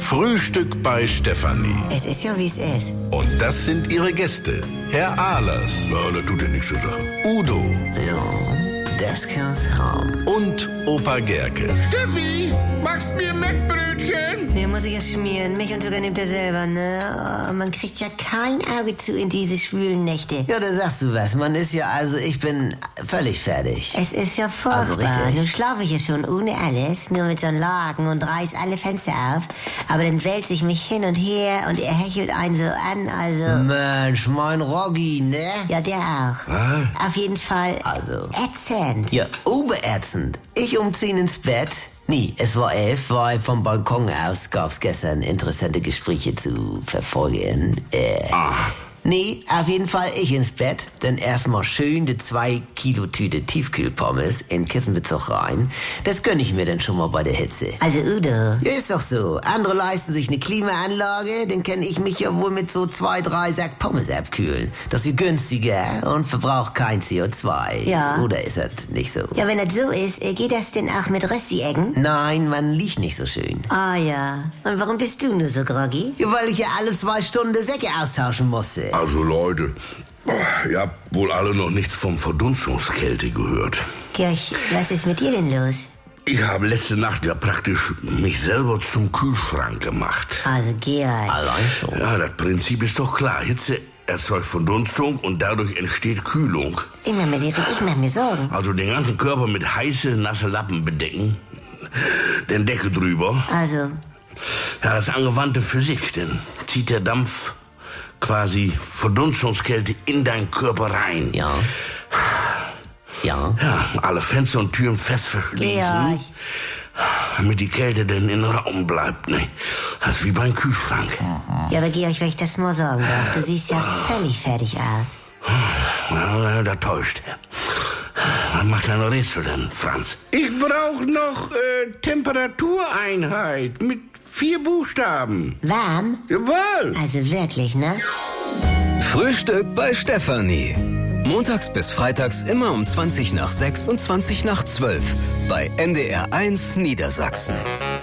Frühstück bei Stefanie. Es ist ja, wie es ist. Und das sind ihre Gäste. Herr Ahlers. Ja, das tut ja nichts zur Sache. Udo. Ja, das kann's haben. Und Opa Gerke. Steffi, machst mir Mettbrötchen? Nee, muss ich ja schmieren. Mich und sogar nimmt er selber, ne? Oh, man kriegt ja kein Auge zu in diese schwülen Nächte. Ja, da sagst du was. Man ist ja, also ich bin völlig fertig. Es ist ja furchtbar. Also richtig. Nun schlafe ich ja schon ohne alles, nur mit so einem Laken und reiß alle Fenster auf. Aber dann wälze ich mich hin und her und er hechelt einen so an, also... Mensch, mein Roggi, ne? Ja, der auch. Was? Auf jeden Fall Also. ätzend. Ja, oberätzend. Ich umziehen ins Bett. Nee, es war 11, weil vom Balkon aus gab's gestern interessante Gespräche zu verfolgen. Nee, auf jeden Fall ich ins Bett, dann erstmal schön die 2 Kilo Tüte Tiefkühlpommes in Kissenbezug rein. Das gönn ich mir dann schon mal bei der Hitze. Also Udo, Ja, ist doch so. Andere leisten sich eine Klimaanlage, dann kann ich mich ja wohl mit so 2, 3 Sack Pommes abkühlen. Das ist günstiger und verbraucht kein CO2. Ja. Oder ist das nicht so? ja, wenn das so ist, geht das denn auch mit Rösti-Eggen? Nein, man liegt nicht so schön. Ah ja. Und warum bist du nur so groggy? Ja, weil ich ja alle 2 Stunden die Säcke austauschen musste. Also Leute, ihr habt wohl alle noch nichts vom Verdunstungskälte gehört. Georg, was ist mit dir denn los? Ich habe letzte Nacht ja praktisch mich selber zum Kühlschrank gemacht. Also Georg. Allein schon. Ja, das Prinzip ist doch klar. Hitze erzeugt Verdunstung und dadurch entsteht Kühlung. Ich mach mir Sorgen. Also den ganzen Körper mit heiße, nasse Lappen bedecken, den Deckel drüber. Also, Ja, das ist angewandte Physik, denn zieht der Dampf quasi Verdunstungskälte in deinen Körper rein. Ja. Ja. Ja, alle Fenster und Türen fest verschließen, Georg. damit die Kälte denn in den Raum bleibt. Ne? Das ist wie beim Kühlschrank. Ja, aber Georg, wenn ich das mal sagen darf, du siehst ja völlig fertig aus. Ja, da täuscht er. Was macht dein Rätsel denn, Franz? Ich brauche noch Temperatureinheit mit 4 Buchstaben. Warm? Jawohl. Also wirklich, ne? Frühstück bei Stefanie. Montags bis freitags immer um 20 nach 6 und 20 nach 12 bei NDR 1 Niedersachsen.